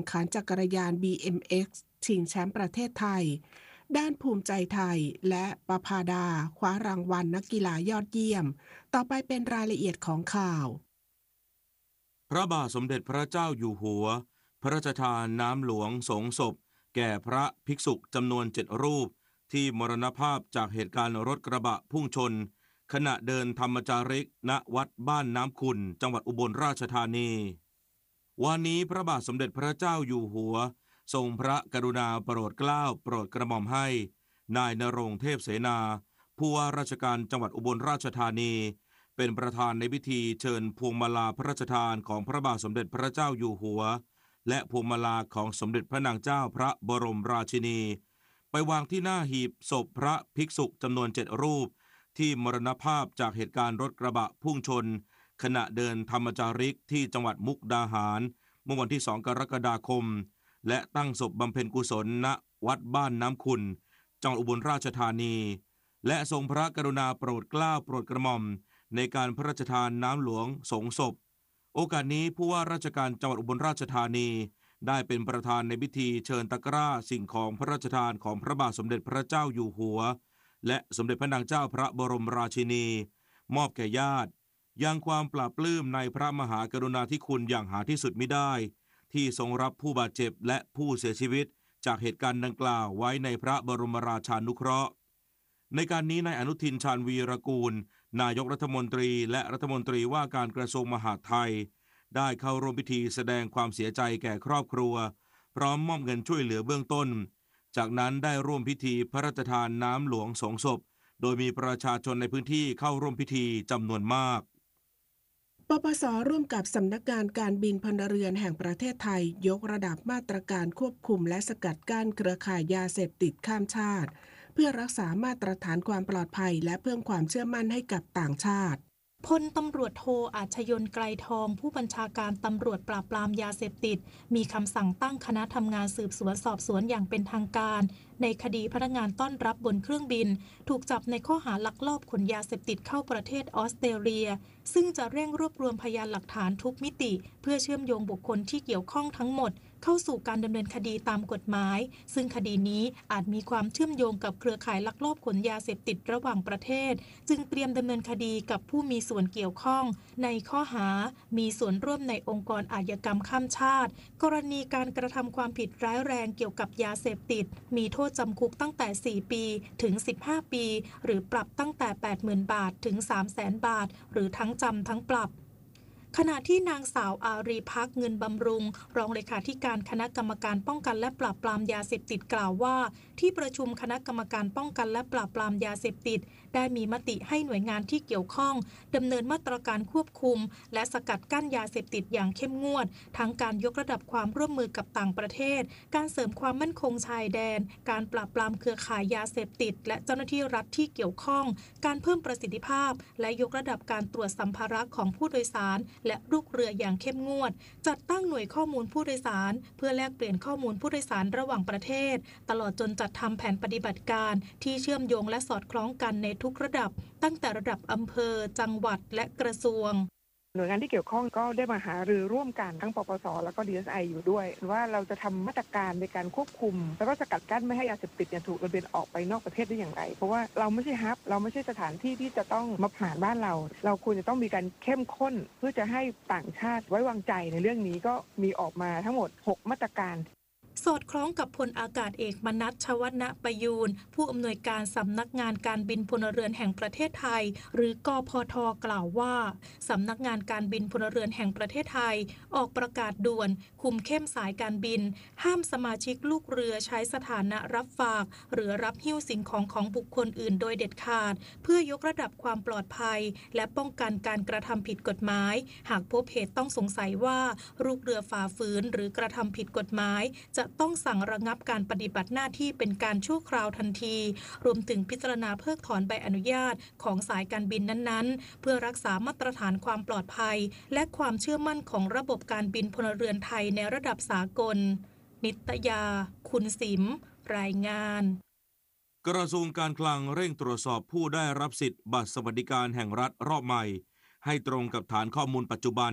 ขันจักรยาน BMX ชิงแชมป์ประเทศไทยด้านภูมิใจไทยและประภาดาคว้ารางวัลนักกีฬายอดเยี่ยมต่อไปเป็นรายละเอียดของข่าวพระบาทสมเด็จพระเจ้าอยู่หัวพระราชทานน้ำหลวงสงศพแก่พระภิกษุจำนวน7รูปที่มรณภาพจากเหตุการณ์รถกระบะพุ่งชนขณะเดินธรรมจาริกณวัดบ้านน้ำขุ่นจังหวัดอุบลราชธานีวันนี้พระบาทสมเด็จพระเจ้าอยู่หัวทรงพระกรุณาโปรดเกล้าโปรดกระหม่อมให้นายณรงค์เทพเสนาผู้ว่าราชการจังหวัดอุบลราชธานีเป็นประธานในพิธีเชิญพวงมาลาพระราชทานของพระบาทสมเด็จพระเจ้าอยู่หัวและพวงมาลาของสมเด็จพระนางเจ้าพระบรมราชินีไปวางที่หน้าหีบศพพระภิกษุจำนวน7รูปที่มรณภาพจากเหตุการณ์รถกระบะพุ่งชนขณะเดินธรรมจาริกที่จังหวัดมุกดาหารเมื่อวันที่2 กรกฎาคมและตั้งศพบำเพ็ญกุศลณวัดบ้านน้ำขุ่นจังหวัดอุบลราชธานีและทรงพระกรุณาโปรดเกล้าโปรดกระหม่อมในการพระราชทานน้ำหลวงสงศพโอกาสนี้ผู้ว่าราชการจังหวัดอุบลราชธานีได้เป็นประธานในพิธีเชิญตะกร้าสิ่งของพระราชทานของพระบาทสมเด็จพระเจ้าอยู่หัวและสมเด็จพระนางเจ้าพระบรมราชินีมอบแก่ญาติยังความปลาบปลื้มในพระมหากรุณาธิคุณอย่างหาที่สุดมิได้ที่ทรงรับผู้บาดเจ็บและผู้เสียชีวิตจากเหตุการณ์ดังกล่าวไว้ในพระบรมราชานุเคราะห์ในการนี้นายอนุทินชาญวีรกูลนายกรัฐมนตรีและรัฐมนตรีว่าการกระทรวงมหาดไทยได้เข้าร่วมพิธีแสดงความเสียใจแก่ครอบครัวพร้อมมอบเงินช่วยเหลือเบื้องต้นจากนั้นได้ร่วมพิธีพระราชทานน้ำหลวงสงศพโดยมีประชาชนในพื้นที่เข้าร่วมพิธีจำนวนมากปปส.ร่วมกับสำนักงานการบินพลเรือนแห่งประเทศไทยยกระดับมาตรการควบคุมและสกัดกั้นเครือข่ายยาเสพติดข้ามชาติเพื่อรักษามาตรฐานความปลอดภัยและเพิ่มความเชื่อมั่นให้กับต่างชาติพลตำรวจโทอาชยนต์ไกรทองผู้บัญชาการตำรวจปราบปรามยาเสพติดมีคำสั่งตั้งคณะทำงานสืบสวนสอบสวนอย่างเป็นทางการในคดีพนักงานต้อนรับบนเครื่องบินถูกจับในข้อหาลักลอบขนยาเสพติดเข้าประเทศออสเตรเลียซึ่งจะเร่งรวบรวมพยานหลักฐานทุกมิติเพื่อเชื่อมโยงบุคคลที่เกี่ยวข้องทั้งหมดเข้าสู่การดำเนินคดีตามกฎหมายซึ่งคดีนี้อาจมีความเชื่อมโยงกับเครือข่ายลักลอบขนยาเสพติดระหว่างประเทศจึงเตรียมดำเนินคดีกับผู้มีส่วนเกี่ยวข้องในข้อหามีส่วนร่วมในองค์กรอาชญากรรมข้ามชาติกรณีการกระทำความผิดร้ายแรงเกี่ยวกับยาเสพติดมีโทษจำคุกตั้งแต่4 ปีถึง15 ปีหรือปรับตั้งแต่ 80,000 บาทถึง 300,000 บาทหรือทั้งจำทั้งปรับขณะที่นางสาวอารีภักดิ์เงินบำรุงรองเลขาธิการคณะกรรมการป้องกันและปราบปรามยาเสพติดกล่าวว่าที่ประชุมคณะกรรมการป้องกันและปราบปรามยาเสพติดได้มีมติให้หน่วยงานที่เกี่ยวข้องดำเนินมาตรการควบคุมและสกัดกั้นยาเสพติดอย่างเข้มงวดทั้งการยกระดับความร่วมมือกับต่างประเทศการเสริมความมั่นคงชายแดนการปราบปรามเครือข่ายยาเสพติดและเจ้าหน้าที่รัฐที่เกี่ยวข้องการเพิ่มประสิทธิภาพและยกระดับการตรวจสัมภาระของผู้โดยสารและลูกเรืออย่างเข้มงวดจัดตั้งหน่วยข้อมูลผู้โดยสารเพื่อแลกเปลี่ยนข้อมูลผู้โดยสารระหว่างประเทศตลอดจนจัดทำแผนปฏิบัติการที่เชื่อมโยงและสอดคล้องกันในทุกระดับตั้งแต่ระดับอำเภอจังหวัดและกระทรวงหน่วยงานที่เกี่ยวข้องก็ได้มาหารือร่วมกันทั้งปปสแล้วก็ DSI อยู่ด้วยว่าเราจะทำมาตรการในการควบคุมแล้วก็สกัดกั้นไม่ให้ยาเสพติดถูกระเบียนออกไปนอกประเทศได้อย่างไรเพราะว่าเราไม่ใช่ฮับเราไม่ใช่สถานที่ที่จะต้องมาผ่านบ้านเราควรจะต้องมีการเข้มข้นเพื่อจะให้ต่างชาติไว้วางใจในเรื่องนี้ก็มีออกมาทั้งหมด6มาตรการสอดคล้องกับพลอากาศเอกมนัส ชวนะประยูรผู้อำนวยการสำนักงานการบินพลเรือนแห่งประเทศไทยหรือกพท.กล่าวว่าสำนักงานการบินพลเรือนแห่งประเทศไทยออกประกาศด่วนคุมเข้มสายการบินห้ามสมาชิกลูกเรือใช้สถานะรับฝากหรือรับหิ้วสิ่งของบุคคลอื่นโดยเด็ดขาดเพื่อยกระดับความปลอดภัยและป้องกันการกระทำผิดกฎหมายหากพบเหตุต้องสงสัยว่าลูกเรือฝ่าฝืนหรือกระทำผิดกฎหมายจะต้องสั่งระงับการปฏิบัติหน้าที่เป็นการชั่วคราวทันทีรวมถึงพิจารณาเพิกถอนใบอนุญาตของสายการบินนั้นๆเพื่อรักษามาตรฐานความปลอดภัยและความเชื่อมั่นของระบบการบินพลเรือนไทยในระดับสากลนิตยาคุณสิมรายงานกระทรวงการคลังเร่งตรวจสอบผู้ได้รับสิทธิ์บัตรสวัสดิการแห่งรัฐรอบใหม่ให้ตรงกับฐานข้อมูลปัจจุบัน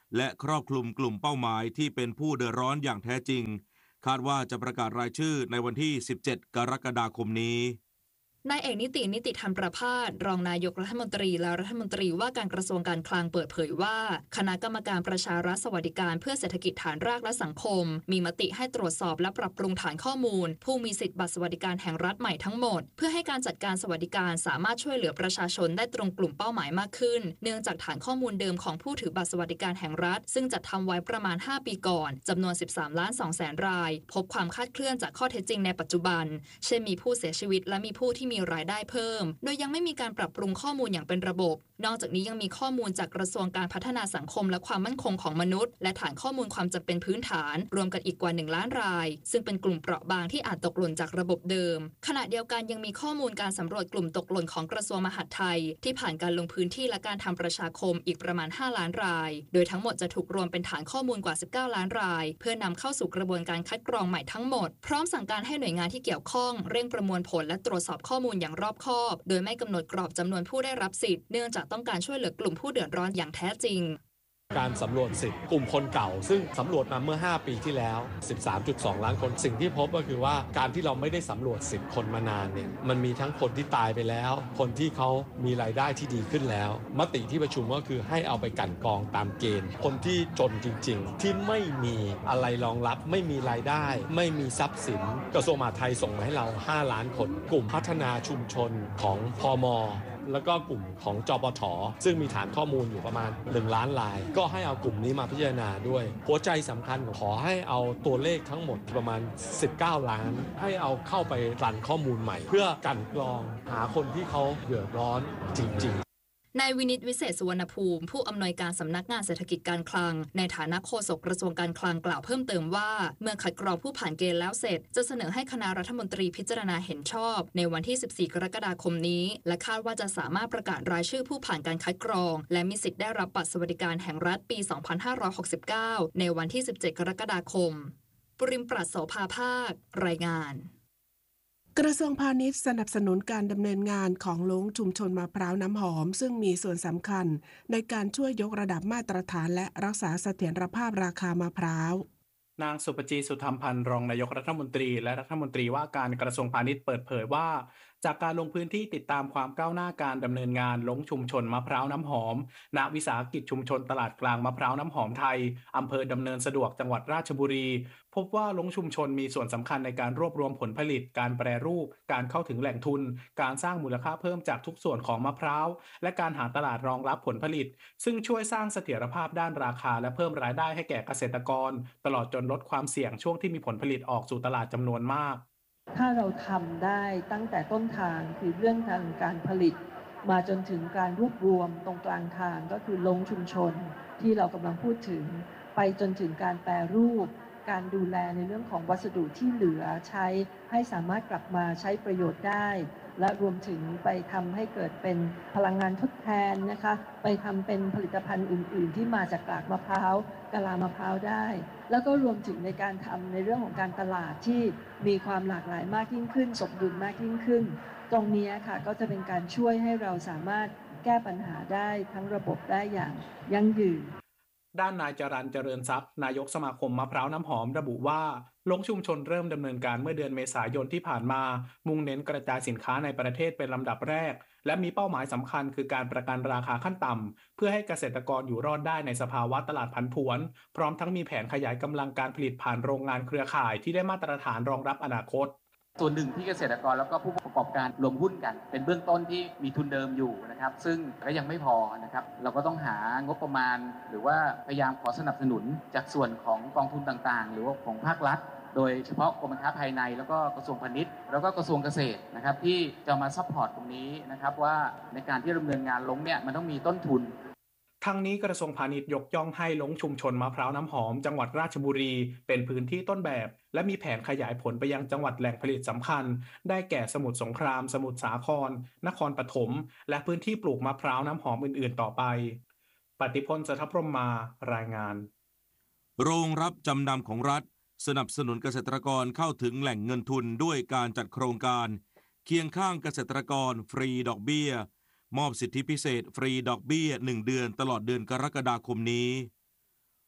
และครอบคลุมกลุ่มเป้าหมายที่เป็นผู้เดือดร้อนอย่างแท้จริงคาดว่าจะประกาศรายชื่อในวันที่ 17 กรกฎาคมนี้นายเอกนิติธรรมประภาสรองนายกรัฐมนตรีและรัฐมนตรีว่าการกระทรวงการคลังเปิดเผยว่าคณะกรรมการประชารัฐสวัสดิการเพื่อเศรษฐกิจฐานรากและสังคมมีมติให้ตรวจสอบและปรับปรุงฐานข้อมูลผู้มีสิทธิบัตรสวัสดิการแห่งรัฐใหม่ทั้งหมดเพื่อให้การจัดการสวัสดิการสามารถช่วยเหลือประชาชนได้ตรงกลุ่มเป้าหมายมากขึ้นเนื่องจากฐานข้อมูลเดิมของผู้ถือบัตรสวัสดิการแห่งรัฐซึ่งจัดทำไว้ประมาณ5 ปีก่อนจำนวน 13.2 ล้านรายพบความคลาดเคลื่อนจากข้อเท็จจริงในปัจจุบันเช่นมีผู้เสียชีวิตและมีผู้ที่มีรายได้เพิ่มโดยยังไม่มีการปรับปรุงข้อมูลอย่างเป็นระบบนอกจากนี้ยังมีข้อมูลจากกระทรวงการพัฒนาสังคมและความมั่นคงของมนุษย์และฐานข้อมูลความจำเป็นพื้นฐานรวมกันอีกกว่า1 ล้านรายซึ่งเป็นกลุ่มเปราะบางที่อาจตกหล่นจากระบบเดิมขณะเดียวกันยังมีข้อมูลการสำรวจกลุ่มตกหล่นของกระทรวงมหาดไทยที่ผ่านการลงพื้นที่และการทำประชาคมอีกประมาณ5 ล้านรายโดยทั้งหมดจะถูกรวมเป็นฐานข้อมูลกว่า19 ล้านรายเพื่อนำเข้าสู่กระบวนการคัดกรองใหม่ทั้งหมดพร้อมสั่งการให้หน่วยงานที่เกี่ยวข้องเร่งประมวลผลและตรวจสอบข้อมูลอย่างรอบคอบโดยไม่กำหนดกรอบจำนวนผู้ได้รับสิทธิ์เนื่องจากต้องการช่วยเหลือกลุ่มผู้เดือดร้อนอย่างแท้จริงการสำรวจสิทธิ์กลุ่มคนเก่าซึ่งสำรวจมาเมื่อ5 ปีที่แล้ว 13.2 ล้านคนสิ่งที่พบก็คือว่าการที่เราไม่ได้สำรวจสิทธิ์คนมานานเนี่ยมันมีทั้งคนที่ตายไปแล้วคนที่เขามีรายได้ที่ดีขึ้นแล้วมติที่ประชุมก็คือให้เอาไปกั่นกรองตามเกณฑ์คนที่จนจริงๆที่ไม่มีอะไรรองรับไม่มีรายได้ไม่มีทรัพย์สินกระทรวงมหาดไทยส่งมาให้เรา5 ล้านคนกลุ่มพัฒนาชุมชนของพม.แล้วก็กลุ่มของจปท.ซึ่งมีฐานข้อมูลอยู่ประมาณ1 ล้านรายก็ให้เอากลุ่มนี้มาพิจารณาด้วยหัวใจสำคัญขอให้เอาตัวเลขทั้งหมดประมาณ19 ล้านให้เอาเข้าไปรันข้อมูลใหม่เพื่อกั่นกรองหาคนที่เขาเดือดร้อนจริงๆนายวินิตวิเศษสุวรรณภูมิผู้อำนวยการสำนักงานเศรษฐกิจการคลังในฐานะโฆษกกระทรวงการคลังกล่าวเพิ่มเติมว่าเมื่อคัดกรองผู้ผ่านเกณฑ์แล้วเสร็จจะเสนอให้คณะรัฐมนตรีพิจารณาเห็นชอบในวันที่ 14 กรกฎาคมนี้และคาดว่าจะสามารถประกาศรายชื่อผู้ผ่านการคัดกรองและมีสิทธิ์ได้รับบัตรสวัสดิการแห่งรัฐปี 2569 ในวันที่ 17 กรกฎาคมปริมปราศโสภาภาครายงานกระทรวงพาณิชย์สนับสนุนการดำเนินงานของโรงชุมชนมะพร้าวน้ำหอมซึ่งมีส่วนสำคัญในการช่วยยกระดับมาตรฐานและรักษาเสถียรภาพราคามะพร้าวนางสุปจีสุธรรมพันธ์รองนายกรัฐมนตรีและรัฐมนตรีว่าการกระทรวงพาณิชย์เปิดเผยว่าจากการลงพื้นที่ติดตามความก้าวหน้าการดำเนินงานลงชุมชนมะพร้าวน้ำหอมณวิสาหกิจชุมชนตลาดกลางมะพร้าวน้ำหอมไทยอำเภอดำเนินสะดวกจังหวัดราชบุรีพบว่าลงชุมชนมีส่วนสำคัญในการรวบรวมผลผลิตการแปรรูปการเข้าถึงแหล่งทุนการสร้างมูลค่าเพิ่มจากทุกส่วนของมะพร้าวและการหาตลาดรองรับผลผลิตซึ่งช่วยสร้างเสถียรภาพด้านราคาและเพิ่มรายได้ให้แก่เกษตรกรตลอดจนลดความเสี่ยงช่วงที่มีผลผลิตออกสู่ตลาดจำนวนมากถ้าเราทำได้ตั้งแต่ต้นทางคือเรื่องทางการผลิตมาจนถึงการรวบรวมตรงกลางทางก็คือลงชุมชนที่เรากำลังพูดถึงไปจนถึงการแปรรูปการดูแลในเรื่องของวัสดุที่เหลือใช้ให้สามารถกลับมาใช้ประโยชน์ได้และรวมถึงไปทำให้เกิดเป็นพลังงานทดแทนนะคะไปทำเป็นผลิตภัณฑ์อื่นๆที่มาจากกากมะพร้าวกะลามะพร้าวได้แล้วก็รวมถึงในการทำในเรื่องของการตลาดที่มีความหลากหลายมากยิ่งขึ้นสมดุลมากยิ่งขึ้นตรงนี้ค่ะก็จะเป็นการช่วยให้เราสามารถแก้ปัญหาได้ทั้งระบบได้อย่างยั่งยืนด้านนายจรัญเจริญทรัพย์นายกสมาคมมะพร้าวน้ำหอมระบุว่าลงชุมชนเริ่มดำเนินการเมื่อเดือนเมษายนที่ผ่านมามุ่งเน้นกระจายสินค้าในประเทศเป็นลำดับแรกและมีเป้าหมายสำคัญคือการประกันราคาขั้นต่ำเพื่อให้เกษตรกรอยู่รอดได้ในสภาวะตลาดผันผวนพร้อมทั้งมีแผนขยายกำลังการผลิตผ่านโรงงานเครือข่ายที่ได้มาตรฐานรองรับอนาคตส่วนหนึ่งที่เกษตรกรแล้วก็ผู้ประกอบการรวมหุ้นกันเป็นเบื้องต้นที่มีทุนเดิมอยู่นะครับซึ่งก็ยังไม่พอนะครับเราก็ต้องหางบประมาณหรือว่าพยายามขอสนับสนุนจากส่วนของกองทุนต่างๆหรือว่าของภาครัฐโดยเฉพาะกรมการค้าภายในแล้วก็กระทรวงพาณิชย์แล้วก็กระทรวงเกษตรนะครับที่จะมาซัพพอร์ตตรงนี้นะครับว่าในการที่ดำเนินงานลงเนี่ยมันต้องมีต้นทุนทั้งนี้กระทรวงพาณิชย์ยกย่องให้ลงชุมชนมะพร้าวน้ำหอมจังหวัดราชบุรีเป็นพื้นที่ต้นแบบและมีแผนขยายผลไปยังจังหวัดแหล่งผลิตสำคัญได้แก่สมุทรสงครามสมุทรสาครนครปฐมและพื้นที่ปลูกมะพร้าวน้ำหอมอื่นๆต่อไปปฏิพล สัทธพรหมารายงานโรงรับจำนำของรัฐสนับสนุนเกษตรกรเข้าถึงแหล่งเงินทุนด้วยการจัดโครงการเคียงข้างเกษตรกรฟรีดอกเบี้ยมอบสิทธิพิเศษฟรีดอกเบี้ย1 เดือนตลอดเดือนกรกฎาคมนี้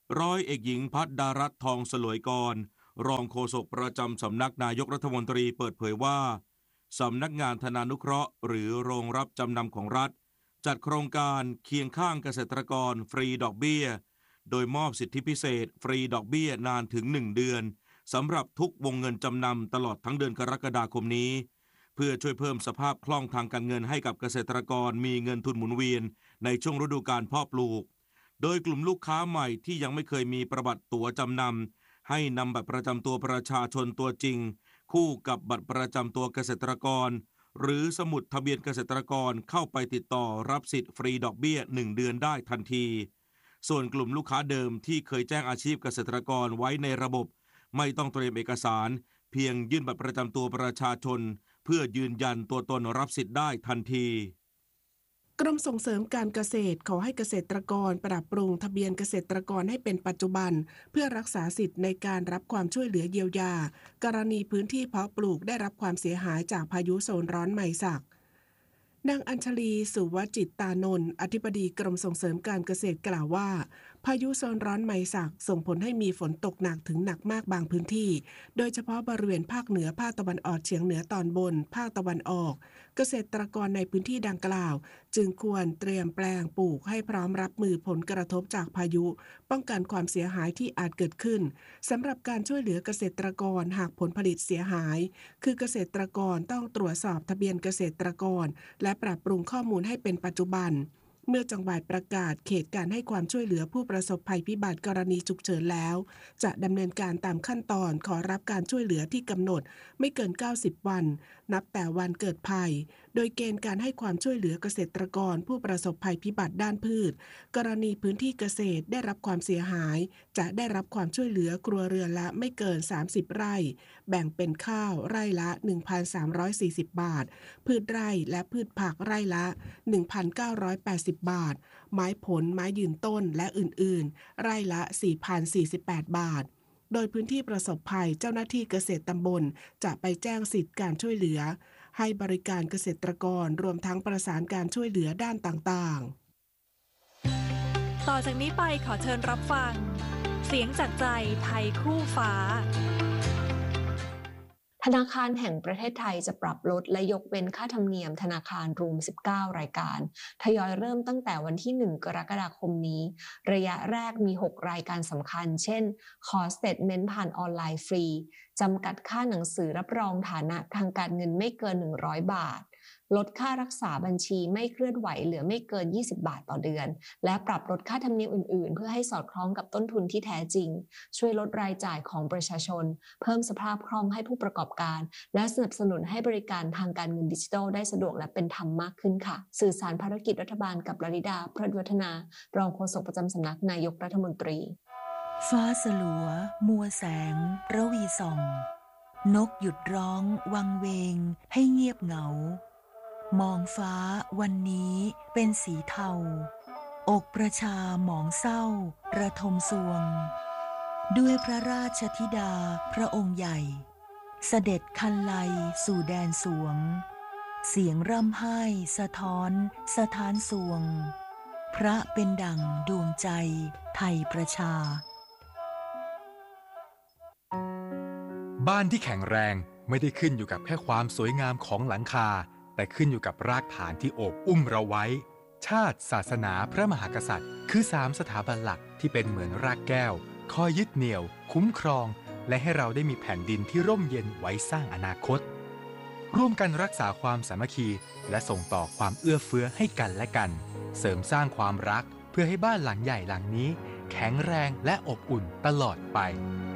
ร้อยเอกหญิงภัทรดารัตน์ทองสลวยกรรองโฆษกประจำสำนักนายกรัฐมนตรีเปิดเผยว่าสำนักงานธนานุเคราะห์หรือโรงรับจำนำของรัฐจัดโครงการเคียงข้างเกษตรกรฟรีดอกเบี้ยโดยมอบสิทธิพิเศษฟรีดอกเบี้ยนานถึง1 เดือนสำหรับทุกวงเงินจำนำตลอดทั้งเดือนกรกฎาคมนี้เพื่อช่วยเพิ่มสภาพคล่องทางการเงินให้กับเกษตรกรมีเงินทุนหมุนเวียนในช่วงฤดูกาลเพาะปลูกโดยกลุ่มลูกค้าใหม่ที่ยังไม่เคยมีประวัติตั๋วจำนำให้นำบัตรประจำตัวประชาชนตัวจริงคู่กับบัตรประจำตัวเกษตรกรหรือสมุดทะเบียนเกษตรกรเข้าไปติดต่อรับสิทธิ์ฟรีดอกเบี้ย1 เดือนได้ทันทีส่วนกลุ่มลูกค้าเดิมที่เคยแจ้งอาชีพเกษตรกรไว้ในระบบไม่ต้องเตรียมเอกสารเพียงยื่นบัตรประจำตัวประชาชนเพื่อยืนยันตัวตนรับสิทธิ์ได้ทันทีกรมส่งเสริมการเกษตรขอให้เกษตรกรปรับปรุงทะเบียนเกษตรกรให้เป็นปัจจุบันเพื่อรักษาสิทธิ์ในการรับความช่วยเหลือเยียวยากรณีพื้นที่เพาะปลูกได้รับความเสียหายจากพายุโซนร้อนไมศักนางอัญชลี สุวจิตตานนท์อธิบดีกรมส่งเสริมการเกษตรกล่าวว่าพายุโซนร้อนไมศักส่งผลให้มีฝนตกหนักถึงหนักมากบางพื้นที่โดยเฉพาะบริเวณภาคเหนือภาคตะวันออกเฉียงเหนือตอนบนภาคตะวันออกเกษตรกรในพื้นที่ดังกล่าวจึงควรเตรียมแปลงปลูกให้พร้อมรับมือผลกระทบจากพายุป้องกันความเสียหายที่อาจเกิดขึ้นสำหรับการช่วยเหลือเกษตรกรหากผลผลิตเสียหายคือเกษตรกรต้องตรวจสอบทะเบียนเกษตรกรและปรับปรุงข้อมูลให้เป็นปัจจุบันเมื่อจังหวัดประกาศเขตการให้ความช่วยเหลือผู้ประสบภัยพิบัติกรณีฉุกเฉินแล้วจะดำเนินการตามขั้นตอนขอรับการช่วยเหลือที่กำหนดไม่เกิน90 วันนับแต่วันเกิดภัยโดยเกณฑ์การให้ความช่วยเหลือเกษตรกรผู้ประสบภัยพิบัติด้านพืชกรณีพื้นที่เกษตรได้รับความเสียหายจะได้รับความช่วยเหลือครัวเรือนละไม่เกิน30 ไร่แบ่งเป็นข้าวไร่ละ 1,340 บาทพืชไร่และพืชผักไร่ละ 1,980 บาทไม้ผลไม้ยืนต้นและอื่นๆไร่ละ 4,048 บาทโดยพื้นที่ประสบภัยเจ้าหน้าที่เกษตรตำบลจะไปแจ้งสิทธิการช่วยเหลือให้บริการเกษตรกรรวมทั้งประสานการช่วยเหลือด้านต่างๆต่อจากนี้ไปขอเชิญรับฟังเสียงจากใจไทยคู่ฟ้าธนาคารแห่งประเทศไทยจะปรับลดและยกเว้นค่าธรรมเนียมธนาคารรวม19 รายการทยอยเริ่มตั้งแต่วันที่1 กรกฎาคมนี้ระยะแรกมี6 รายการสำคัญเช่นขอสเตทเมนต์ผ่านออนไลน์ฟรีจำกัดค่าหนังสือรับรองฐานะทางการเงินไม่เกิน100 บาทลดค่ารักษาบัญชีไม่เคลื่อนไหวเหลือไม่เกิน20 บาทต่อเดือนและปรับลดค่าธรรมเนียมอื่นๆเพื่อให้สอดคล้องกับต้นทุนที่แท้จริงช่วยลดรายจ่ายของประชาชนเพิ่มสภาพคล่องให้ผู้ประกอบการและสนับสนุนให้บริการทางการเงินดิจิทัลได้สะดวกและเป็นธรรมมากขึ้นค่ะสื่อสารภารกิจรัฐบาลกับลลิดา พรหมวัฒนารองโฆษกประจำสำนักนายกรัฐมนตรีฟ้าสลัวมัวแสงระวีส่องนกหยุดร้องวังเวงให้เงียบเหงามองฟ้าวันนี้เป็นสีเทาอกประชาหมองเศร้าระทมสวงด้วยพระราชธิดาพระองค์ใหญ่เสด็จคันไลสู่แดนสวงเสียงร่ำไห้สะท้อนสถานสวงพระเป็นดั่งดวงใจไทยประชาบ้านที่แข็งแรงไม่ได้ขึ้นอยู่กับแค่ความสวยงามของหลังคาแต่ขึ้นอยู่กับรากฐานที่โอบอุ้มเราไว้ชาติศาสนาพระมหากษัตริย์คือ3 สถาบันหลักที่เป็นเหมือนรากแก้วคอยยึดเหนี่ยวคุ้มครองและให้เราได้มีแผ่นดินที่ร่มเย็นไว้สร้างอนาคตร่วมกันรักษาความสามัคคีและส่งต่อความเอื้อเฟื้อให้กันและกันเสริมสร้างความรักเพื่อให้บ้านหลังใหญ่หลังนี้แข็งแรงและอบอุ่นตลอดไป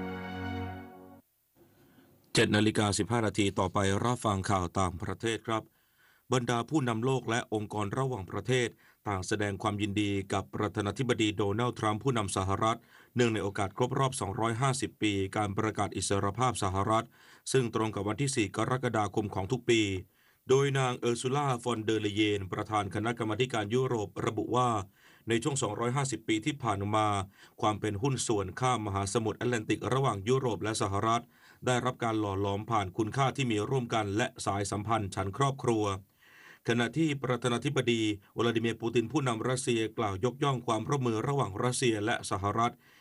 7:15 นาทีต่อไปรับฟังข่าวต่างประเทศครับบรรดาผู้นำโลกและองค์กรระหว่างประเทศต่างแสดงความยินดีกับประธานาธิบดีโดนัลด์ทรัมป์ผู้นำสหรัฐเนื่องในโอกาสครบรอบ250 ปีการประกาศอิสรภาพสหรัฐซึ่งตรงกับวันที่4 กรกฎาคมของทุกปีโดยนางเออร์ซูล่า ฟอนเดอร์เลเยนประธานคณะกรรมาการยุโรประบุว่าในช่วง250 ปีที่ผ่านมาความเป็นหุ้นส่วนข้ามมหาสมุทรแอตแลนติกระหว่างยุโรปและสหรัฐได้รับการหล่อหลอมผ่านคุณค่าที่มีร่วมกันและสายสัมพันธ์ชั้นครอบครัวขณะที่ประธานาธิบดีวลาดิเมียร์ปูตินผู้นำรัสเซียกล่าวยกย่องความร่วมมือระหว่างรัสเซียและสหรัฐ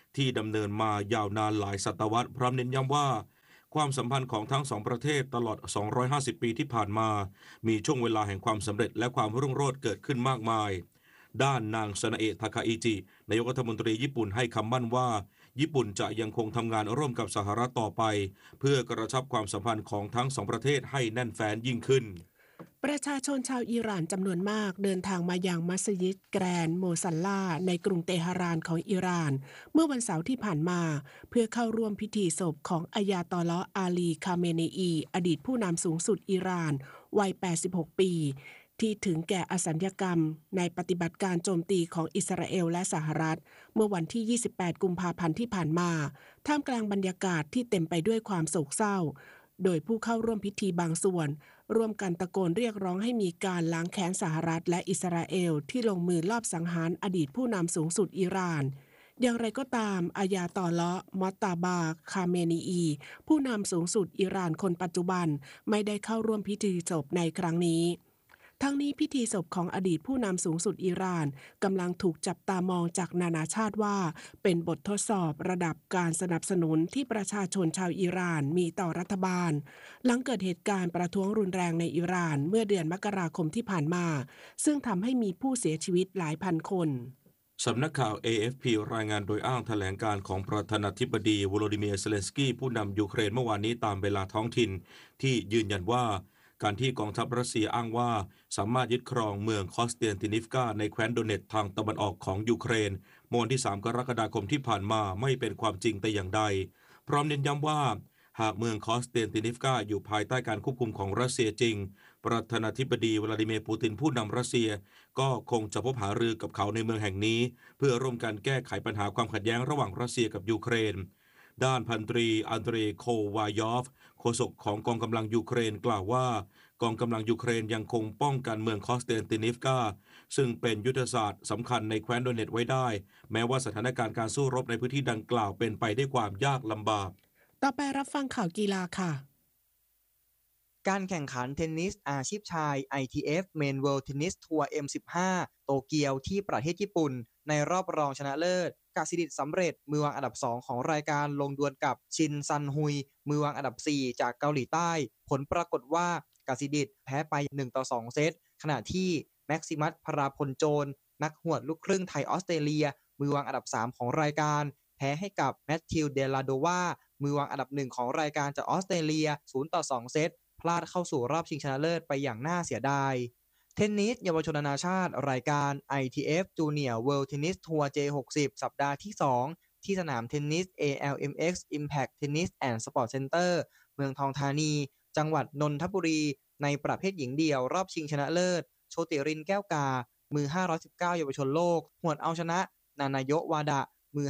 ที่ดำเนินมายาวนานหลายศตวรรษพร้อมเน้นย้ำว่าความสัมพันธ์ของทั้งสองประเทศตลอด 250 ปีที่ผ่านมามีช่วงเวลาแห่งความสำเร็จและความรุ่งโรจน์เกิดขึ้นมากมายด้านนางซานาเอะ ทาคาอิจินายกรัฐมนตรีญี่ปุ่นให้คำมั่นว่าญี่ปุ่นจะยังคงทำงานร่วมกับสหรัฐต่อไปเพื่อกระชับความสัมพันธ์ของทั้งสองประเทศให้แน่นแฟ้นยิ่งขึ้นประชาชนชาวอิหร่านจำนวนมากเดินทางมายังมัสยิดแกรนด์โมซัลลาในกรุงเตหะรานของอิหร่านเมื่อวันเสาร์ที่ผ่านมาเพื่อเข้าร่วมพิธีศพของอายาตอลอฮ์อาลี คาเมเนอีอดีตผู้นำสูงสุดอิหร่านวัย 86 ปีที่ถึงแก่อสัญญกรรมในปฏิบัติการโจมตีของอิสราเอลและสหรัฐเมื่อวันที่ 28 กุมภาพันธ์ที่ผ่านมาท่ามกลางบรรยากาศที่เต็มไปด้วยความโศกเศร้าโดยผู้เข้าร่วมพิธีบางส่วนร่วมกันตะโกนเรียกร้องให้มีการล้างแค้นสหรัฐและอิสราเอลที่ลงมือลอบสังหารอดีตผู้นำสูงสุดอิหร่านอย่างไรก็ตามอายาตอลอฮ์ มอตตาบา คาเมนีอีผู้นำสูงสุดอิหร่านคนปัจจุบันไม่ได้เข้าร่วมพิธีศพในครั้งนี้ทั้งนี้พิธีศพของอดีตผู้นำสูงสุดอิหร่านกำลังถูกจับตามองจากนานาชาติว่าเป็นบททดสอบระดับการสนับสนุนที่ประชาชนชาวอิหร่านมีต่อรัฐบาลหลังเกิดเหตุการณ์ประท้วงรุนแรงในอิหร่านเมื่อเดือนมกราคมที่ผ่านมาซึ่งทำให้มีผู้เสียชีวิตหลายพันคนสำนักข่าว AFP รายงานโดยอ้างแถลงการของประธานาธิบดีโวโลดิเมียร์ เซเลนสกี้ผู้นำยูเครนเมื่อวานนี้ตามเวลาท้องถิ่นที่ยืนยันว่าการที่กองทัพรัสเซียอ้างว่าสามารถยึดครองเมืองคอสเตียนตินิฟกาในแคว้นโดเนตทางตะวันออกของยูเครนเมื่อวันที่ 3 กรกฎาคมที่ผ่านมาไม่เป็นความจริงแต่อย่างใดพร้อมเน้นย้ำว่าหากเมืองคอสเตียนตินิฟกาอยู่ภายใต้การควบคุมของรัสเซียจริงประธานาธิบดีวลาดิเมียร์ปูตินผู้นำรัสเซียก็คงจะพบหารือกับเขาในเมืองแห่งนี้เพื่อร่วมกันแก้ไขปัญหาความขัดแย้งระหว่างรัสเซียกับยูเครนด้านพันตรีอันเดรโควายอฟโฆษกของกองกำลังยูเครนกล่าวว่ากองกำลังยูเครนยังคงป้องกันเมืองคอสเตนตินิฟกาซึ่งเป็นยุทธศาสตร์สำคัญในแคว้นโดเนตไว้ได้แม้ว่าสถานการณ์การสู้รบในพื้นที่ดังกล่าวเป็นไปด้วยความยากลำบากต่อไปรับฟังข่าวกีฬาค่ะการแข่งขันเทนนิสอาชีพชาย ITF Men World Tennis Tour M15 โตเกียวที่ประเทศญี่ปุ่นในรอบรองชนะเลิศกสิดิษฐ์สำเร็จมือวางอันดับ2ของรายการลงดวลกับชินซันฮุยมือวางอันดับ4จากเกาหลีใต้ผลปรากฏว่ากสิดิษฐ์แพ้ไป1-2 เซตขณะที่แม็กซิมัส พราพลโจรนักหวดลูกครึ่งไทยออสเตรเลียมือวางอันดับ3ของรายการแพ้ให้กับแมทธิว เดลาโดวามือวางอันดับ1ของรายการจากออสเตรเลีย0-2 เซตพลาดเข้าสู่รอบชิงชนะเลิศไปอย่างน่าเสียดายเทนนิสเยาวชนนานาชาติรายการ ITF Junior World Tennis Tour J60 สัปดาห์ที่2ที่สนามเทนนิส ALMX Impact Tennis and Sport Center เมืองทองธานีจังหวัดนนทบุรีในประเภทหญิงเดี่ยวรอบชิงชนะเลิศโชติรินแก้วกามือ519เยาวชนโลกหวดเอาชนะนานาโยะวาดะมือ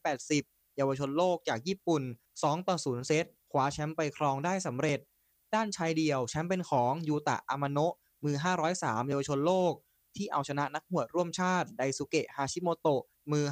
580เยาวชนโลกจากญี่ปุ่น2-0 เซตคว้าแชมป์ไปครองได้สำเร็จด้านชายเดี่ยวแชมป์เป็นของยูตะ อามาโนะมือ503เยาวชนโลกที่เอาชนะนักหวดร่วมชาติไดซุเกะ ฮาชิโมโตะมือ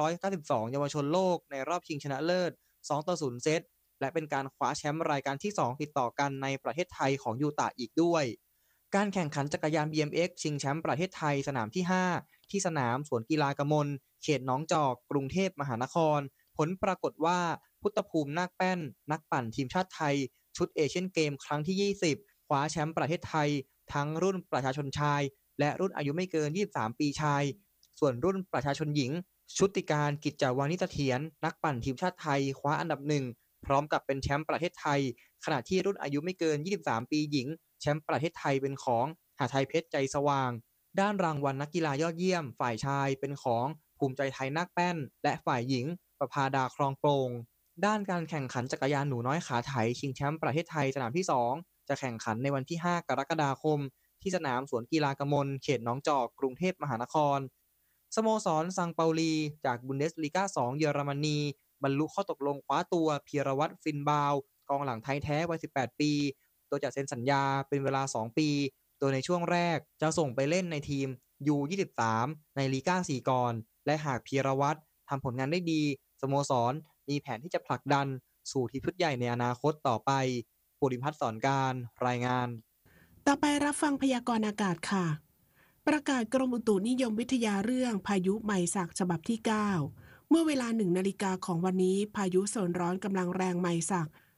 592เยาวชนโลกในรอบชิงชนะเลิศ2-0 เซตและเป็นการคว้าแชมป์รายการที่2ติดต่อกันในประเทศไทยของยูตะอีกด้วยการแข่งขันจักรยาน BMX ชิงแชมป์ประเทศไทยสนามที่5ที่สนามสวนกีฬากมลเขตหนองจอกกรุงเทพมหานครผลปรากฏว่าพุทธภูมินาคแป้นนักปั่นทีมชาติไทยชุดเอเชียนเกมครั้งที่20คว้าแชมป์ประเทศไทยทั้งรุ่นประชาชนชายและรุ่นอายุไม่เกิน23ปีชายส่วนรุ่นประชาชนหญิงชุติการกิจจาวานิเสถียรนักปั่นทีมชาติไทยคว้าอันดับ1พร้อมกับเป็นแชมป์ประเทศไทยขณะที่รุ่นอายุไม่เกิน23ปีหญิงแชมป์ประเทศไทยเป็นของหาไทยเพชรใจสว่างด้านรางวัลนักกีฬายอดเยี่ยมฝ่ายชายเป็นของภูมิใจไทยนาคแป้นและฝ่ายหญิงประภาดาครองโปร่งด้านการแข่งขันจักรยานหนูน้อยขาไถชิงแชมป์ประเทศไทยสนามที่2จะแข่งขันในวันที่5กรกฎาคมที่สนามสวนกีฬากมลเขตหนองจอกกรุงเทพมหานครสโมสรซังเปาลีจากบุนเดสลีกา2เยอรมนีบรรลุข้อตกลงคว้าตัวพีรวัตรฟินบาวกองหลังไทยแท้วัย18ปีโดยจะเซ็นสัญญาเป็นเวลา2ปีโดยในช่วงแรกจะส่งไปเล่นในทีม U23 ในลีกา4ก่อนและหากพีรวัตรทำผลงานได้ดีสโมสรมีแผนที่จะผลักดันสู่ทีมชุดใหญ่ในอนาคตต่อไปภูริพัฒน์ สอนการรายงานต่อไปรับฟังพยากรณ์อากาศค่ะประกาศกรมอุตุนิยมวิทยาเรื่องพายุไมศักฉบับที่9 เมื่อเวลา1 นาฬิกาของวันนี้พายุโซนร้อนกำลังแรงไมศัก